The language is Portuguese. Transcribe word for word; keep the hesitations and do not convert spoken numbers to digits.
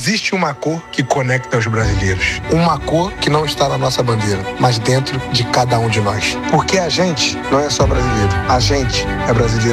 existe uma cor que conecta os brasileiros. Uma cor que não está na nossa bandeira, mas dentro de cada um de nós. Porque a gente não é só brasileiro. A gente é brasileiro